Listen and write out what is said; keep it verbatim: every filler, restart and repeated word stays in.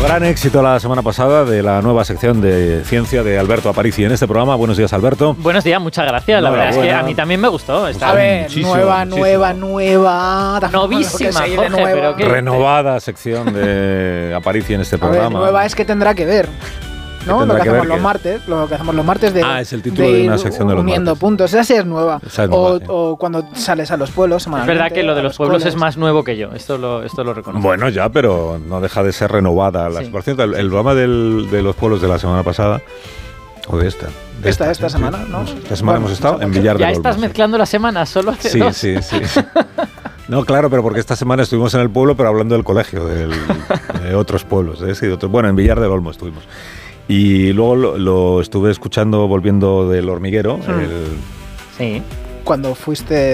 Gran éxito la semana pasada de la nueva sección de ciencia de Alberto Aparici en este programa. Buenos días, Alberto. Buenos días, muchas gracias. La verdad es que a mí también me gustó. Está a ver, muchísimo, nueva, muchísimo. nueva, nueva. Novísima, Jorge, Jorge, nueva. pero qué- Renovada sección de Aparici en este A ver, programa. nueva es que tendrá que ver. ¿No? tendrá Lo que que hacemos ver los que- martes, lo que hacemos los martes de, Ah, es el título de ir una sección de los uniendo martes. puntos. Esa sí es nueva. Esa es o, nueva, sí. o cuando sales a los pueblos Es semanalmente. verdad que lo de a los pueblos coles. es más nuevo que yo. Esto lo, esto lo reconozco. Bueno, ya, pero no deja de ser renovada. La, Sí. Por cierto, el, el programa del- de los pueblos de la semana pasada, o de esta. de Esta, esta sí, semana, sí. ¿no? Esta semana Bueno, hemos estado esta en noche. Villar Ya del estás Olmo. sí. mezclando las semanas, solo hace Sí, dos. sí, sí. No, claro, pero porque esta semana estuvimos en el pueblo, pero hablando del colegio, del- de otros pueblos. ¿eh? Sí, de otros, bueno, en Villar del Olmo estuvimos. Y luego lo, lo estuve escuchando volviendo del hormiguero. Sí. El, Sí. Cuando fuiste